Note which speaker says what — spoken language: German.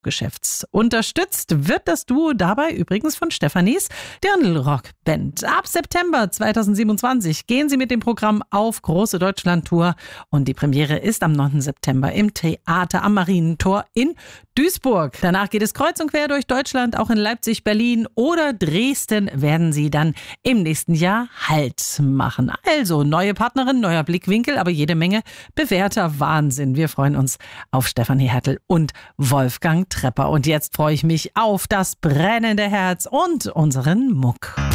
Speaker 1: Geschäfts. Unterstützt wird das Duo dabei übrigens von Stephanies Dirndl-Rock-Band. Ab September 2027 gehen sie mit dem Programm auf große Deutschland-Tour und die Premiere ist am 9. September im Theater am Marientor in Duisburg. Danach geht es kreuz und quer durch Deutschland, auch in Leipzig, Berlin oder Dresden werden sie dann im nächsten Jahr Halt machen. Also neue Partnerin, neuer Blickwinkel, aber jede Menge bewährter Wahnsinn. Wir freuen uns auf Stefanie Hertel und Wolfgang Trepper. Und jetzt freue ich mich auf das brennende Herz und unseren Muck.